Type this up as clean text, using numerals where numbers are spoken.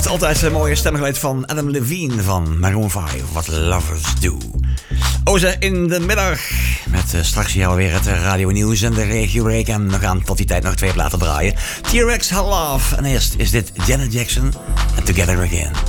altijd een mooie stemgeluid van Adam Levine van Maroon 5, What Lovers Do. Oze in de middag, met straks hier alweer het radio nieuws en de regio break. En we gaan tot die tijd nog 2 platen draaien. T-Rex, Her Love. En eerst is dit Janet Jackson en Together Again.